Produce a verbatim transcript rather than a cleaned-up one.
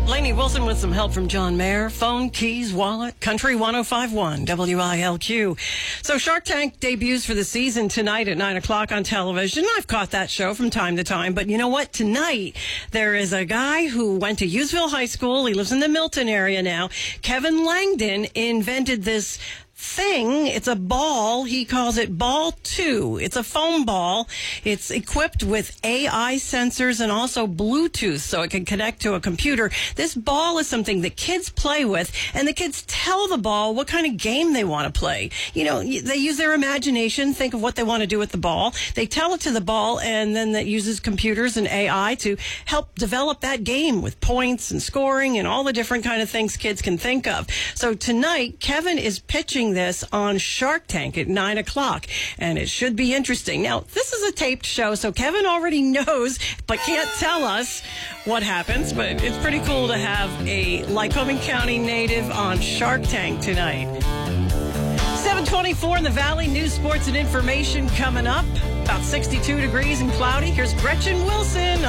Lainey Wilson with some help from John Mayer. Phone, keys, wallet, Country ten fifty-one, W I L Q. So Shark Tank debuts for the season tonight at nine o'clock on television. I've caught that show from time to time. But you know what? Tonight, there is a guy who went to Useville High School. He lives in the Milton area now. Kevin Langdon invented this thing. It's a ball. He calls it Ball two. It's a foam ball. It's equipped with A I sensors and also Bluetooth, so it can connect to a computer. This ball is something that kids play with, and the kids tell the ball what kind of game they want to play. You know, they use their imagination, think of what they want to do with the ball. They tell it to the ball, and then that uses computers and A I to help develop that game with points and scoring and all the different kind of things kids can think of. So tonight, Kevin is pitching this on Shark Tank at nine o'clock, and it should be interesting. Now, this is a taped show, so Kevin already knows, but can't tell us what happens, but it's pretty cool to have a Lycoming County native on Shark Tank tonight. seven twenty-four in the Valley. News, sports, and information coming up. About sixty-two degrees and cloudy. Here's Gretchen Wilson